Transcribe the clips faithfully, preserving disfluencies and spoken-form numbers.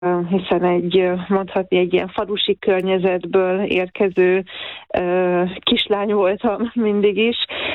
hiszen egy, mondhatni, egy ilyen falusi környezetből érkező kislány voltam mindig is,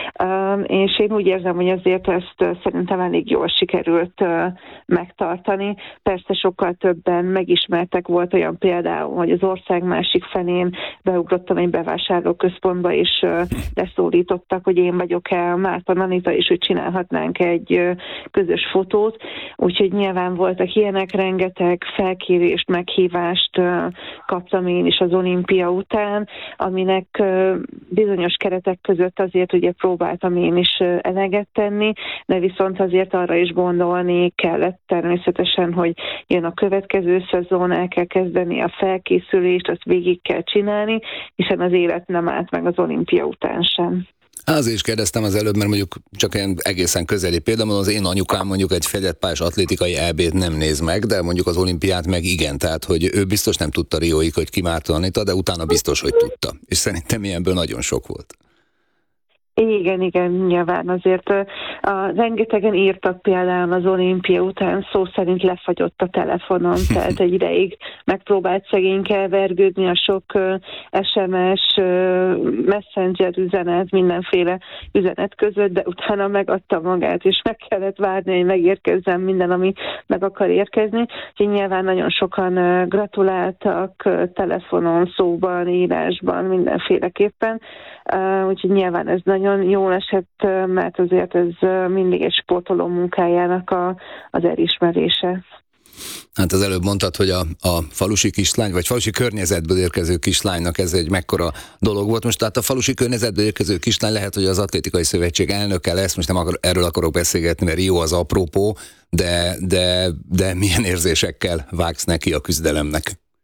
és én úgy érzem, hogy azért ezt szerintem elég jól sikerült megtartani. Persze sokkal többen megismertek, volt olyan például, hogy az ország másik felén beugrottam egy bevásárlóközpontba, és leszólítottak, hogy én vagyok-e Márton Anita, és hogy csinálhatnánk egy közös fotót. Úgyhogy nyilván voltak ilyenek, rengeteg felkérést, meghívást kaptam én is az olimpia után, aminek bizonyos keretek között azért ugye próbáltam én is eleget tenni, de viszont azért arra is gondolni kellett természetesen, hogy jön a következő szezon, el kell kezdeni a felkészülést, azt végig kell csinálni, hiszen az élet nem állt meg az olimpia után sem. Azért is kérdeztem az előbb, mert mondjuk csak ilyen egészen közeli például az én anyukám mondjuk egy fedett atlétikai é bét nem néz meg, de mondjuk az olimpiát meg igen, tehát hogy ő biztos nem tudta Rióig, hogy ki Márton Anita, de utána biztos, hogy tudta. És szerintem ilyenből nagyon sok volt. Igen, igen, nyilván azért a, rengetegen írtak például az olimpia után, szó szerint lefagyott a telefonon, tehát egy ideig megpróbált szegényke vergődni a sok es em es, messenger üzenet, mindenféle üzenet között, de utána megadta magát, és meg kellett várni, hogy megérkezzen minden, ami meg akar érkezni. Úgyhogy nyilván nagyon sokan gratuláltak telefonon, szóban, írásban, mindenféleképpen. Úgyhogy nyilván ez nagyon jól esett, mert azért ez mindig egy sportoló munkájának a, az elismerése. Hát az előbb mondtad, hogy a, a falusi kislány, vagy falusi környezetből érkező kislánynak ez egy mekkora dolog volt. Most tehát a falusi környezetből érkező kislány lehet, hogy az Atlétikai Szövetség elnöke lesz, most nem akar, erről akarok beszélgetni, mert Rio az apropó, de, de, de milyen érzésekkel vágsz neki a küzdelemnek?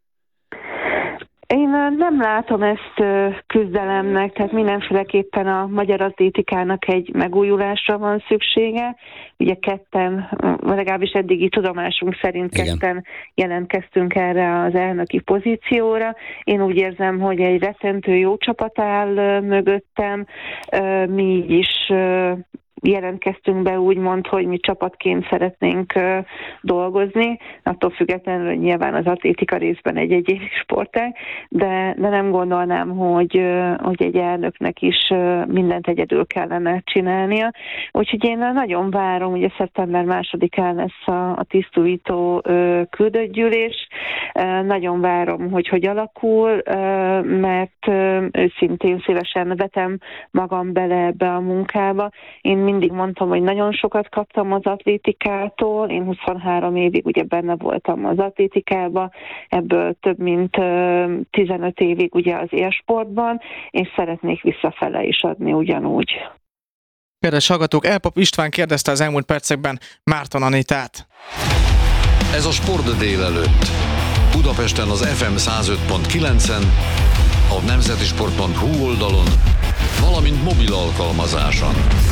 Én nem látom ezt küzdelemnek, tehát mindenféleképpen a magyar atlétikának egy megújulásra van szüksége. Ugye ketten, legalábbis eddigi tudomásunk szerint ketten Igen. jelentkeztünk erre az elnöki pozícióra. Én úgy érzem, hogy egy rettentő jó csapat áll mögöttem, mi így is jelentkeztünk be úgymond, hogy mi csapatként szeretnénk uh, dolgozni, attól függetlenül, hogy nyilván az atlétika részben egy egyéni sportág, de, de nem gondolnám, hogy, uh, hogy egy elnöknek is uh, mindent egyedül kellene csinálnia. Úgyhogy én nagyon várom, ugye szeptember másodikán lesz a, a tisztújító uh, küldöttgyűlés. Uh, nagyon várom, hogy hogy alakul, uh, mert uh, őszintén szívesen vetem magam bele ebbe a munkába. Én mindig mondtam, hogy nagyon sokat kaptam az atlétikától, én huszonhárom évig ugye benne voltam az atlétikában, ebből több mint tizenöt évig ugye az élsportban, és szeretnék visszafele is adni ugyanúgy. Kedves hallgatók, Elpap István kérdezte az elmúlt percekben Márton Anitát. Ez a Sport délelőtt. Budapesten az ef em száz öt pont kilencen, a nemzetisport pont hu oldalon, valamint mobil alkalmazáson.